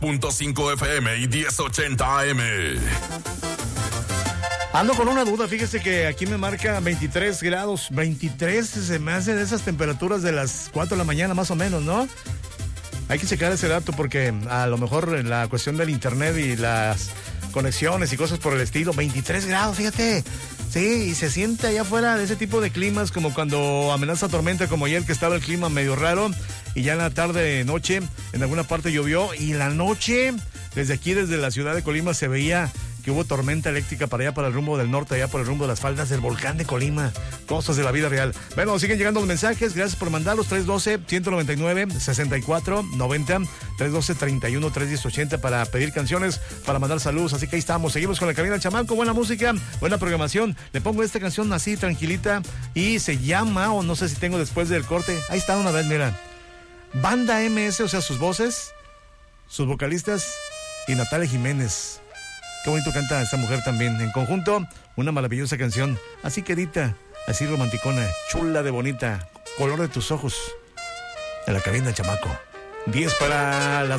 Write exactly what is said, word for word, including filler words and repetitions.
punto cinco F M y diez ochenta A M. Ando con una duda, fíjese que aquí me marca veintitrés grados, veintitrés, se me hace de esas temperaturas de las cuatro de la mañana más o menos, ¿no? Hay que checar ese dato porque a lo mejor la cuestión del internet y las conexiones y cosas por el estilo, veintitrés grados, fíjate. Sí, y se siente allá afuera de ese tipo de climas como cuando amenaza tormenta, como ayer que estaba el clima medio raro y ya en la tarde, noche, en alguna parte llovió y la noche, desde aquí, desde la ciudad de Colima, se veía que hubo tormenta eléctrica para allá, para el rumbo del norte, allá por el rumbo de las faldas del volcán de Colima. Cosas de la vida real. Bueno, siguen llegando los mensajes. Gracias por mandarlos. tres uno dos, uno nueve nueve, seis cuatro nueve cero, tres uno dos, treinta y uno, tres diez, ochenta para pedir canciones, para mandar saludos. Así que ahí estamos. Seguimos con la cabina del chamaco. Buena música, buena programación. Le pongo esta canción así, tranquilita. Y se llama, o no sé si tengo después del corte. Ahí está una vez, mira. Banda M S, o sea, sus voces, sus vocalistas y Natalia Jiménez. Qué bonito canta esta mujer también. En conjunto, una maravillosa canción. Así querida, así romanticona, chula de bonita. Color de tus ojos. En la cabina, chamaco. diez para las